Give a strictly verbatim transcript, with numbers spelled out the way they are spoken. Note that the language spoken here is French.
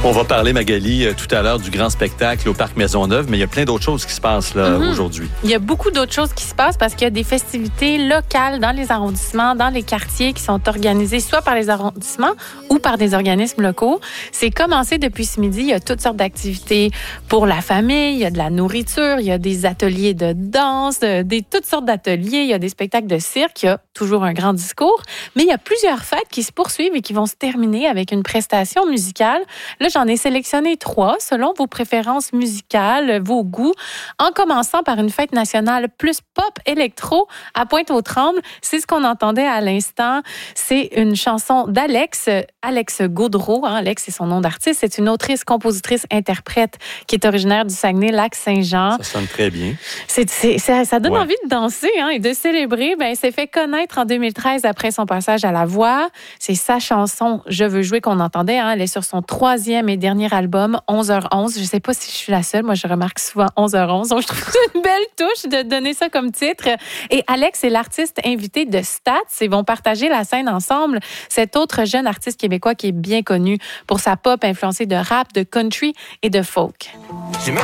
On va parler, Magali, tout à l'heure du grand spectacle au Parc Maisonneuve, mais il y a plein d'autres choses qui se passent là mm-hmm. aujourd'hui. Il y a beaucoup d'autres choses qui se passent parce qu'il y a des festivités locales dans les arrondissements, dans les quartiers qui sont organisées soit par les arrondissements ou par des organismes locaux. C'est commencé depuis ce midi. Il y a toutes sortes d'activités pour la famille. Il y a de la nourriture, il y a des ateliers de danse, des toutes sortes d'ateliers. Il y a des spectacles de cirque. Il y a toujours un grand discours. Mais il y a plusieurs fêtes qui se poursuivent et qui vont se terminer avec une prestation musicale. Là, j'en ai sélectionné trois selon vos préférences musicales, vos goûts, en commençant par une fête nationale plus pop électro à Pointe-aux-Trembles. C'est ce qu'on entendait à l'instant. C'est une chanson d'Alex, Alex Gaudreau. Hein, Alex, c'est son nom d'artiste. C'est une autrice, compositrice, interprète qui est originaire du Saguenay-Lac-Saint-Jean. Ça sonne très bien. C'est, c'est, ça, ça donne ouais. envie de danser hein, et de célébrer. Ben, il s'est fait connaître en deux mille treize après son passage à la voix. C'est sa chanson « Je veux jouer » qu'on entendait. Hein. Elle est sur son troisième et dernier album, onze heures onze. Je ne sais pas si je suis la seule. Moi, je remarque souvent onze heures onze. Donc, je trouve que c'est une belle touche de donner ça comme titre. Et Alex est l'artiste invité de Stats. Ils vont partager la scène ensemble. Cet autre jeune artiste québécois qui est bien connu pour sa pop influencée de rap, de country et de folk. J'ai même